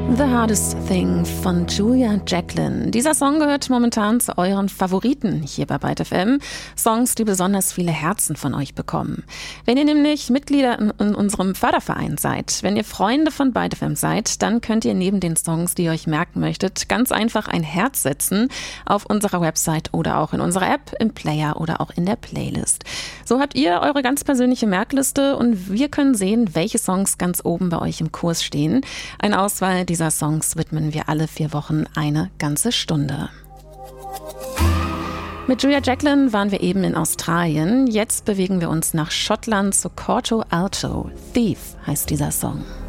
The Hardest Thing von Julia Jacklin. Dieser Song gehört momentan zu euren Favoriten hier bei Byte FM. Songs, die besonders viele Herzen von euch bekommen. Wenn ihr nämlich Mitglieder in unserem Förderverein seid, wenn ihr Freunde von Byte FM seid, dann könnt ihr neben den Songs, die ihr euch merken möchtet, ganz einfach ein Herz setzen auf unserer Website oder auch in unserer App, im Player oder auch in der Playlist. So habt ihr eure ganz persönliche Merkliste und wir können sehen, welche Songs ganz oben bei euch im Kurs stehen. Eine Auswahl dieser Songs widmen wir alle 4 Wochen eine ganze Stunde. Mit Julia Jacklin waren wir eben in Australien. Jetzt bewegen wir uns nach Schottland zu Corto Alto. Thief heißt dieser Song.